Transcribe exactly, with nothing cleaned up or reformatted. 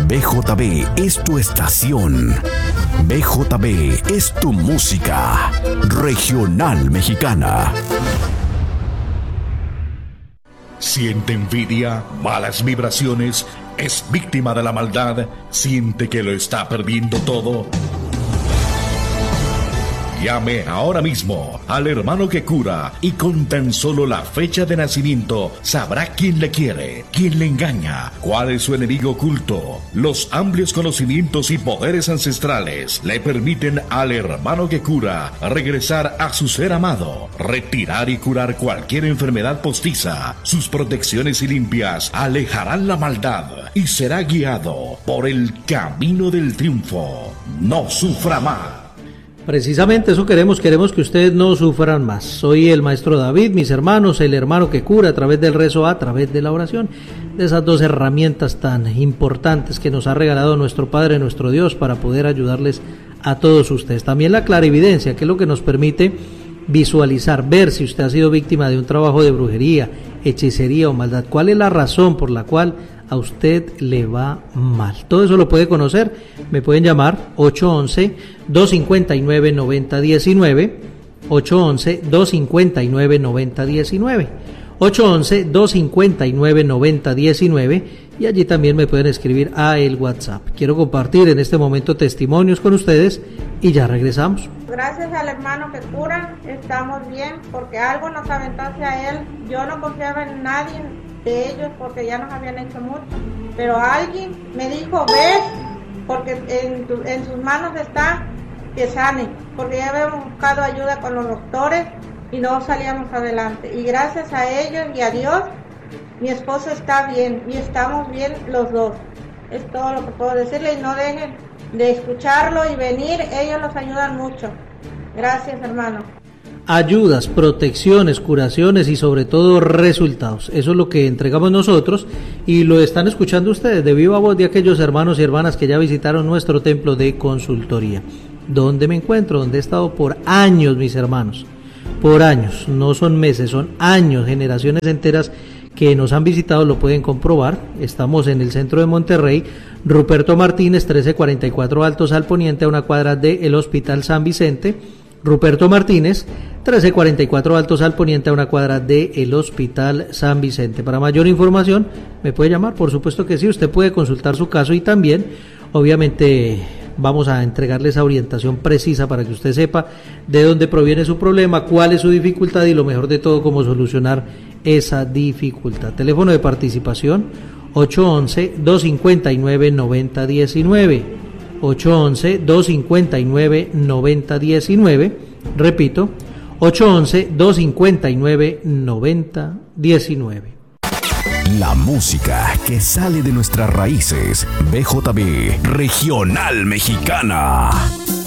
B J B es tu estación. B J B es tu música regional mexicana. Siente envidia, malas vibraciones, es víctima de la maldad, siente que lo está perdiendo todo. Llame ahora mismo al hermano que cura y con tan solo la fecha de nacimiento sabrá quién le quiere, quién le engaña, cuál es su enemigo oculto. Los amplios conocimientos y poderes ancestrales le permiten al hermano que cura regresar a su ser amado, retirar y curar cualquier enfermedad postiza. Sus protecciones y limpias alejarán la maldad y será guiado por el camino del triunfo. No sufra más. Precisamente eso queremos, queremos que ustedes no sufran más. Soy el maestro David, mis hermanos, el hermano que cura a través del rezo, a través de la oración, de esas dos herramientas tan importantes que nos ha regalado nuestro Padre, nuestro Dios, para poder ayudarles a todos ustedes. También la clarividencia, que es lo que nos permite visualizar, ver si usted ha sido víctima de un trabajo de brujería, hechicería o maldad. ¿Cuál es la razón por la cual a usted le va mal? Todo eso lo puede conocer. Me pueden llamar ocho once, dos cinco nueve, nueve cero uno nueve, ocho once, dos cinco nueve, nueve cero uno nueve, ocho once, dos cinco nueve, nueve cero uno nueve, y allí también me pueden escribir a el WhatsApp. Quiero compartir en este momento testimonios con ustedes y ya regresamos. Gracias al hermano que cura, estamos bien, porque algo nos aventó hacia él. Yo no confiaba en nadie de ellos porque ya nos habían hecho mucho, pero alguien me dijo, ves, porque en, tu, en sus manos está que sane, porque ya habíamos buscado ayuda con los doctores y no salíamos adelante, y gracias a ellos y a Dios mi esposo está bien y estamos bien los dos. Es todo lo que puedo decirle, y no dejen de escucharlo y venir, ellos nos ayudan mucho. Gracias, hermano. Ayudas, protecciones, curaciones y sobre todo resultados. Eso es lo que entregamos nosotros y lo están escuchando ustedes de viva voz de aquellos hermanos y hermanas que ya visitaron nuestro templo de consultoría. ¿Dónde me encuentro? Donde he estado por años, mis hermanos. Por años, no son meses, son años, generaciones enteras que nos han visitado lo pueden comprobar. Estamos en el centro de Monterrey, Ruperto Martínez, trece cuarenta y cuatro Altos al Poniente, a una cuadra del Hospital San Vicente. Ruperto Martínez, trece cuarenta y cuatro Altos al Poniente, a una cuadra del Hospital San Vicente. Para mayor información, me puede llamar, por supuesto que sí, usted puede consultar su caso y también, obviamente, vamos a entregarle esa orientación precisa para que usted sepa de dónde proviene su problema, cuál es su dificultad y lo mejor de todo, cómo solucionar esa dificultad. Teléfono de participación ocho once, dos cinco nueve, nueve cero uno nueve, ocho once, dos cinco nueve, nueve cero uno nueve, repito, ocho once, dos cinco nueve, nueve cero uno nueve. La música que sale de nuestras raíces. B J B Regional Mexicana.